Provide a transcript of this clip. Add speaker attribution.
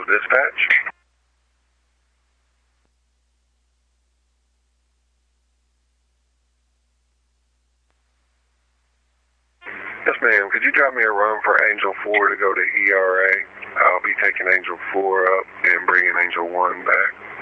Speaker 1: Angel Dispatch. Yes, ma'am. Could you drop me a run for Angel 4 to go to ERA? I'll be taking Angel 4 up and bringing Angel 1 back.